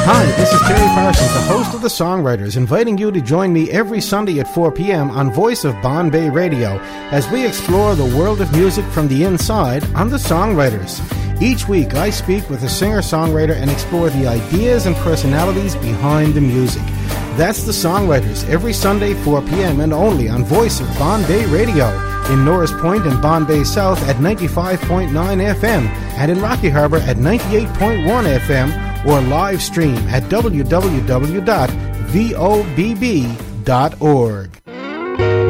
Hi, this is Terry Parsons, the host of The Songwriters, inviting you to join me every Sunday at 4 p.m. on Voice of Bombay Radio as we explore the world of music from the inside on The Songwriters. Each week, I speak with a singer-songwriter and explore the ideas and personalities behind the music. That's The Songwriters, every Sunday, 4 p.m. and only on Voice of Bombay Radio in Norris Point and Bombay South at 95.9 FM and in Rocky Harbor at 98.1 FM or live stream at www.vobb.org.